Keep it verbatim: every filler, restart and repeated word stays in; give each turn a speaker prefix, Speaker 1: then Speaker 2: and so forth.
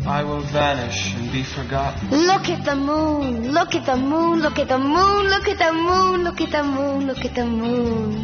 Speaker 1: I will vanish and be forgotten.
Speaker 2: Look at the moon, look at the moon, look at the moon, look at the moon, look at the moon, look at the moon.